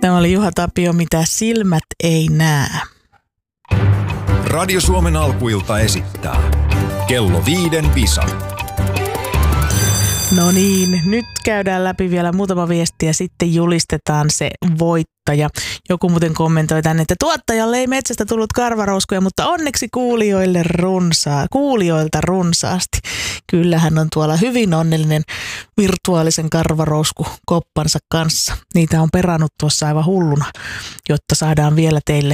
Tämä oli Juha Tapio, mitä silmät ei näe. Radio Suomen alkuilta esittää Kello 5 visa. No niin, nyt käydään läpi vielä muutama viesti ja sitten julistetaan se voittaja. Joku muuten kommentoi tänne, että tuottajalle ei metsästä tullut karvarouskuja, mutta onneksi kuulijoilta runsaasti. Kyllä hän on tuolla hyvin onnellinen virtuaalisen karvarouskukoppansa kanssa. Niitä on perannut tuossa aivan hulluna, jotta saadaan vielä teille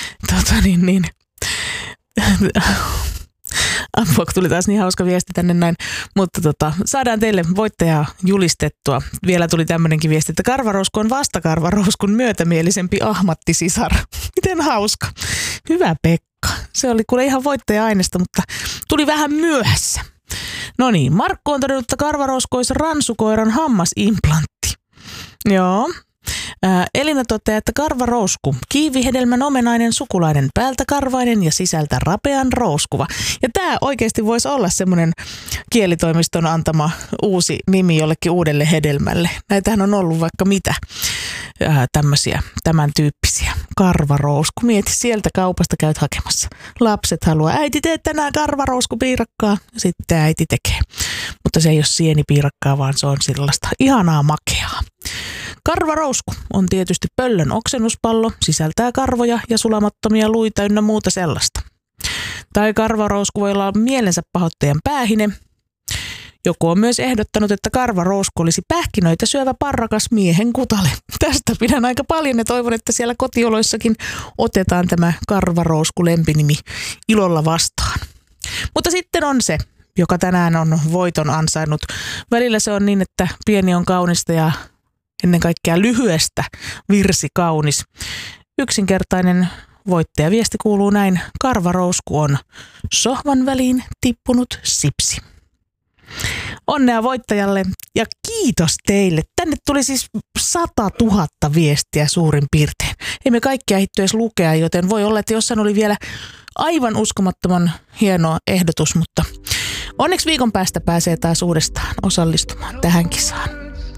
apua, tuli taas niin hauska viesti tänne näin, mutta saadaan teille voittajaa julistettua. Vielä tuli tämmöinenkin viesti, että karvarousku on vastakarvarouskun myötämielisempi ahmattisisar. Miten hauska. Hyvä Pekka. Se oli kuule ihan voittaja-aineesta, mutta tuli vähän myöhässä. No niin, Markku on todennut, että karvarousku olisi ransukoiran hammasimplantti. Joo. Elina toteaa, että karvarousku, kiivihedelmän omenainen sukulainen, päältä karvainen ja sisältä rapean rouskuva. Ja tämä oikeasti voisi olla semmoinen kielitoimiston antama uusi nimi jollekin uudelle hedelmälle. Näitähän on ollut vaikka mitä tämmöisiä, tämän tyyppisiä. Karvarousku. Mieti, sieltä kaupasta käyt hakemassa. Lapset haluaa, äiti tee tänään karvarouskupiirakkaa. Sitten äiti tekee. Mutta se ei ole sienipiirakkaa, vaan se on sellaista ihanaa makeaa. Karvarousku on tietysti pöllön oksennuspallo, sisältää karvoja ja sulamattomia luita ynnä muuta sellaista. Tai karvarousku voi olla mielensä pahoittajan päähine. Joku on myös ehdottanut, että karvarousku olisi pähkinöitä syövä parrakas miehen kutale. Tästä pidän aika paljon ja toivon, että siellä kotioloissakin otetaan tämä karvarousku lempinimi ilolla vastaan. Mutta sitten on se, joka tänään on voiton ansainnut. Välillä se on niin, että pieni on kaunista ja ennen kaikkea lyhyestä virsi kaunis. Yksinkertainen voittajaviesti kuuluu näin. Karvarousku on sohvan väliin tippunut sipsi. Onnea voittajalle ja kiitos teille. Tänne tuli siis 100 000 viestiä suurin piirtein. Ei me kaikkia ehditty edes lukea, joten voi olla, että jossain oli vielä aivan uskomattoman hieno ehdotus, mutta onneksi viikon päästä pääsee taas uudestaan osallistumaan tähän kisaan.